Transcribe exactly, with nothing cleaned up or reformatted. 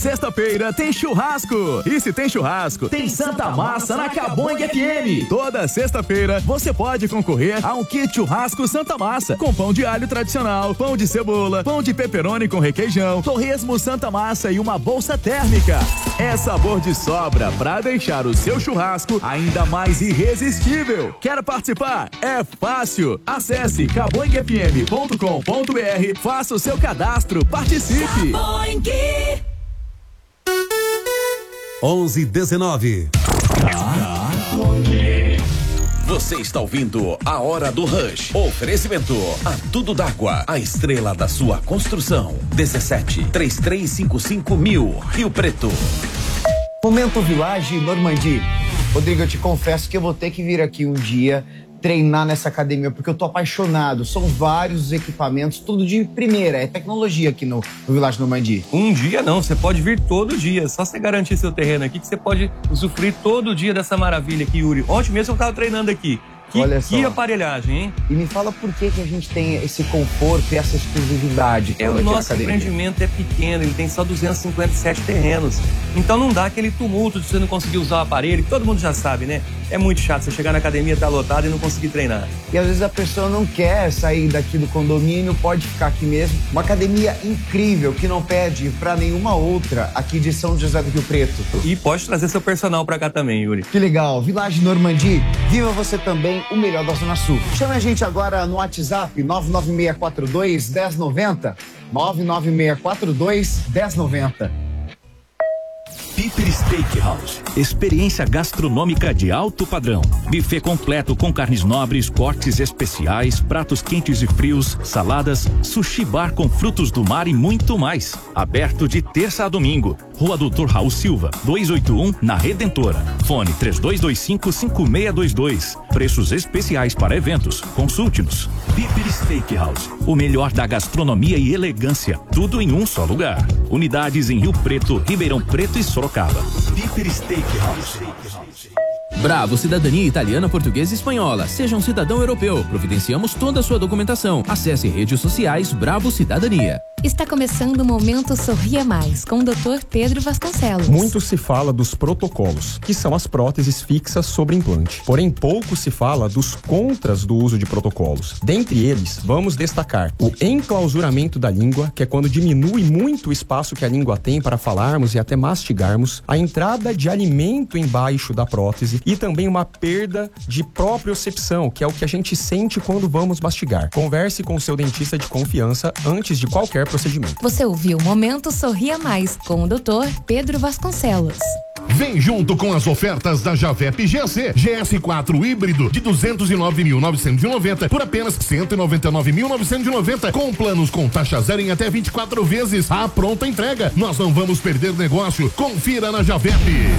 Sexta-feira tem churrasco. E se tem churrasco, tem Santa Massa na Cabonga F M. Toda sexta-feira você pode concorrer a um kit churrasco Santa Massa, com pão de alho tradicional, pão de cebola, pão de pepperoni com requeijão, torresmo Santa Massa e uma bolsa térmica. É sabor de sobra pra deixar o seu churrasco ainda mais irresistível. Quer participar? É fácil. Acesse cabonga f m ponto com ponto b r, faça o seu cadastro, participe. onze e dezenove. Você está ouvindo a Hora do Rush. Oferecimento a Tudo d'Água, a estrela da sua construção. dezessete, trinta e três cinquenta e cinco mil, Rio Preto. Momento Village Normandie. Rodrigo, eu te confesso que eu vou ter que vir aqui um dia treinar nessa academia, porque eu tô apaixonado. São vários equipamentos, tudo de primeira, é tecnologia aqui no, no Village Normandie. Um dia não, você pode vir todo dia. Só você garantir seu terreno aqui que você pode usufruir todo dia dessa maravilha aqui, Yuri. Ontem mesmo eu tava treinando aqui. Que, Olha só. Que aparelhagem, hein? E me fala por que, que a gente tem esse conforto e essa exclusividade. É, o nosso empreendimento é pequeno, ele tem só duzentos e cinquenta e sete terrenos. Então não dá aquele tumulto de você não conseguir usar o aparelho, que todo mundo já sabe, né? É muito chato você chegar na academia, tá lotado e não conseguir treinar. E às vezes a pessoa não quer sair daqui do condomínio, pode ficar aqui mesmo. Uma academia incrível, que não pede pra nenhuma outra aqui de São José do Rio Preto. E pode trazer seu personal pra cá também, Yuri. Que legal. Village Normandie, viva você também o melhor da Zona Sul. Chama a gente agora no WhatsApp nove nove seis quatro dois, um zero nove zero. nove nove seis quatro dois, um zero nove zero. Piper Steakhouse. Experiência gastronômica de alto padrão. Buffet completo com carnes nobres, cortes especiais, pratos quentes e frios, saladas, sushi bar com frutos do mar e muito mais. Aberto de terça a domingo. Rua Doutor Raul Silva, duzentos e oitenta e um, na Redentora. Fone três dois dois cinco, cinco seis dois dois. Preços especiais para eventos. Consulte-nos. Piper Steakhouse. O melhor da gastronomia e elegância. Tudo em um só lugar. Unidades em Rio Preto, Ribeirão Preto e Sorocaba. Piper Steakhouse. Bravo Cidadania Italiana, Portuguesa e Espanhola. Seja um cidadão europeu. Providenciamos toda a sua documentação. Acesse redes sociais Bravo Cidadania. Está começando o Momento Sorria Mais, com o doutor Pedro Vasconcelos. Muito se fala dos protocolos, que são as próteses fixas sobre implante. Porém, pouco se fala dos contras do uso de protocolos. Dentre eles, vamos destacar o enclausuramento da língua, que é quando diminui muito o espaço que a língua tem para falarmos e até mastigarmos, a entrada de alimento embaixo da prótese e também uma perda de propriocepção, que é o que a gente sente quando vamos mastigar. Converse com o seu dentista de confiança antes de qualquer procedimento. Você ouviu Momento Sorria Mais, com o doutor Pedro Vasconcelos. Vem junto com as ofertas da Javep G C. G S quatro híbrido de duzentos e nove mil novecentos e noventa por apenas cento e noventa e nove mil novecentos e noventa, com planos com taxa zero em até vinte e quatro vezes. A pronta entrega. Nós não vamos perder negócio. Confira na Javep.